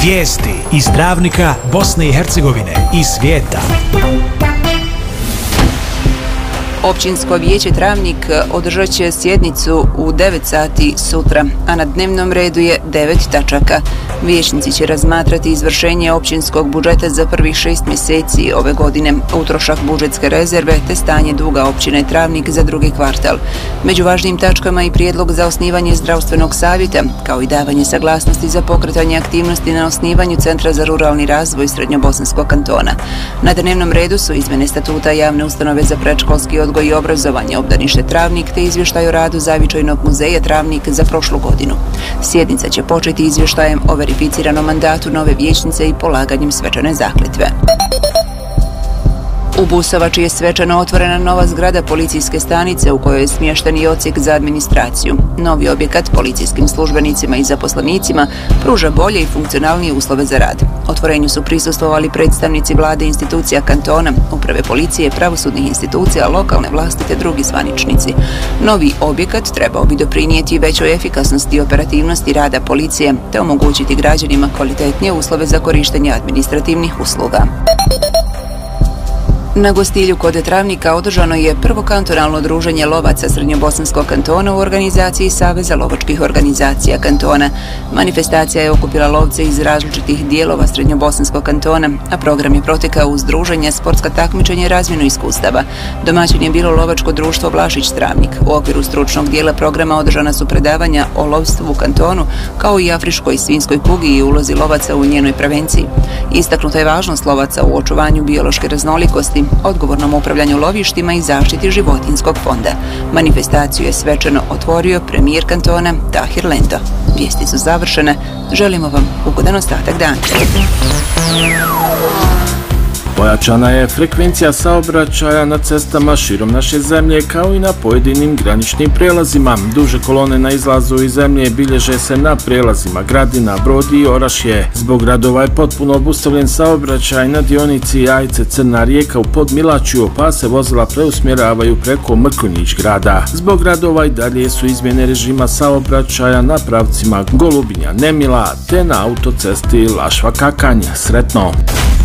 Vijesti iz Travnika, Bosne i Hercegovine i svijeta. Općinsko vijeće Travnik održat će sjednicu u 9 sati sutra, a na dnevnom redu je 9 tačaka. Vijećnici će razmatrati izvršenje općinskog budžeta za prvih 6 mjeseci ove godine, utrošak budžetske rezerve te stanje duga općine Travnik za drugi kvartal. Među važnim tačkama i prijedlog za osnivanje zdravstvenog savjeta, kao i davanje saglasnosti za pokretanje aktivnosti na osnivanju Centra za ruralni razvoj Srednjobosanskog kantona. Na dnevnom redu su izmjene statuta javne ustanove za predškolski odgoj i obrazovanje Obdanište Travnik te izvještaj o radu Zavičajnog muzeja Travnik za prošlu godinu. Sjednica će početi izvještajem o verificiranom mandatu nove vijećnice i polaganjem svečane zakletve. U Busovači je svečano otvorena nova zgrada policijske stanice u kojoj je smješten i odsjek za administraciju. Novi objekat policijskim službenicima i zaposlenicima pruža bolje i funkcionalnije uslove za rad. Otvorenju su prisustvovali predstavnici vlade i institucija kantona, uprave policije, pravosudnih institucija, lokalne vlasti te drugi zvaničnici. Novi objekat trebao bi doprinijeti većoj efikasnosti i operativnosti rada policije te omogućiti građanima kvalitetnije uslove za korištenje administrativnih usluga. Na Gostilju kod Travnika održano je prvo kantonalno druženje lovaca Srednjobosanskog kantona u organizaciji Saveza lovačkih organizacija kantona. Manifestacija je okupila lovce iz različitih dijelova Srednjobosanskog kantona, a program je protekao uz druženje, sportska takmičenja i razmjenu iskustava. Domaćin je bilo lovačko društvo Vlašić Travnik. U okviru stručnog dijela programa održana su predavanja o lovstvu u kantonu, kao i afričkoj i svinjskoj kugi i ulozi lovaca u njenoj prevenciji. Istaknuta je važnost lovaca u očuvanju biološke raznolikosti, odgovornom upravljanju lovištima i zaštiti životinjskog fonda. Manifestaciju je svečano otvorio premijer kantona Tahir Lendo. Vijesti su završene. Želimo vam ugodan ostatak dana. Pojačana je frekvencija saobraćaja na cestama širom naše zemlje kao i na pojedinim graničnim prijelazima. Duže kolone na izlazu iz zemlje bilježe se na prijelazima Gradina, Brod i Orašje. Zbog radova je potpuno obustavljen saobraćaj na dionici Ajce Crna Rijeka u Podmilačju, pa se vozila preusmjeravaju preko Mrkonjić grada. Zbog radova i dalje su izmjene režima saobraćaja na pravcima Golubinja Nemila te na autocesti Lašva Kakanj. Sretno!